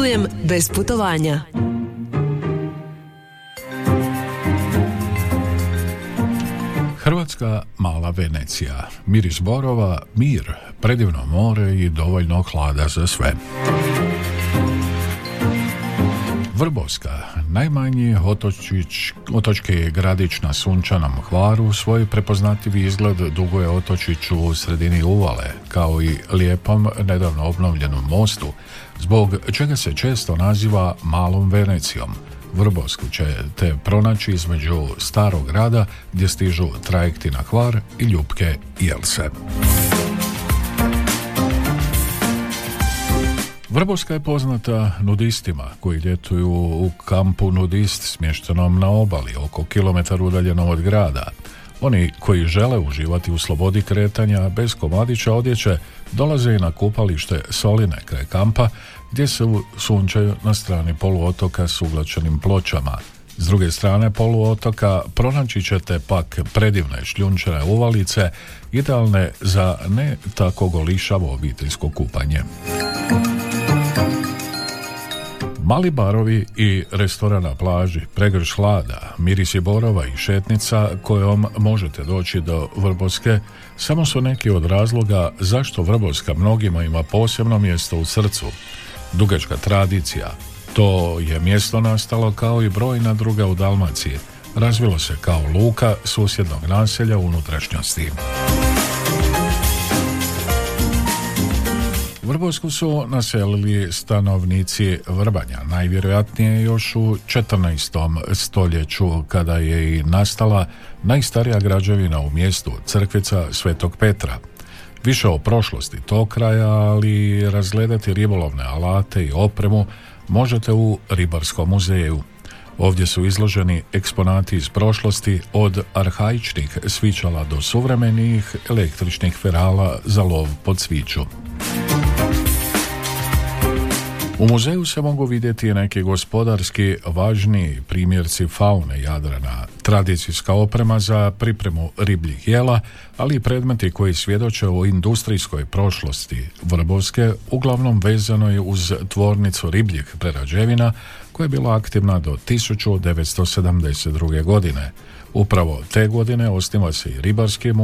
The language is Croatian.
Putujem bez putovanja. Hrvatska mala Venecija, miris borova, mir, predivno more i dovoljno hlada za sve. Vrbovska, najmanji otočki gradić na sunčanom Hvaru, svoj prepoznatljivi izgled duguje otočiću u sredini uvale, kao i lijepom, nedavno obnovljenom mostu, zbog čega se često naziva malom Venecijom. Vrbovsku ćete pronaći između starog grada, gdje stižu trajekti na Hvar, i Ljupke i Jelse. Vrbovska je poznata nudistima koji ljetuju u kampu Nudist smještenom na obali, oko kilometar udaljenom od grada. Oni koji žele uživati u slobodi kretanja bez komadića odjeće dolaze i na kupalište Soline kraj kampa, gdje se sunčaju na strani poluotoka s uglačenim pločama. S druge strane poluotoka pronaći ćete pak predivne šljunčane uvalice, idealne za ne tako golišavo obiteljsko kupanje. Mali barovi i restoran na plaži, pregrš hlada, mirisi borova i šetnica kojom možete doći do Vrbovske samo su neki od razloga zašto Vrbovska mnogima ima posebno mjesto u srcu. Dugačka tradicija. To je mjesto nastalo kao i brojna druga u Dalmaciji. Razvilo se kao luka susjednog naselja u unutrašnjosti. Vrbovsku su naselili stanovnici Vrbanja, najvjerojatnije još u 14. stoljeću, kada je i nastala najstarija građevina u mjestu, crkvica Svetog Petra. Više o prošlosti tog kraja, ali razgledati ribolovne alate i opremu možete u Ribarskom muzeju. Ovdje su izloženi eksponati iz prošlosti, od arhaičnih svičala do suvremenih električnih ferala za lov pod sviću. U muzeju se mogu vidjeti neki gospodarski važniji primjerci faune Jadrana, tradicijska oprema za pripremu ribljih jela, ali i predmeti koji svjedoče o industrijskoj prošlosti Vrbovske, uglavnom vezanoj uz tvornicu ribljih prerađevina koja je bila aktivna do 1972. godine. Upravo te godine osniva se i Ribarski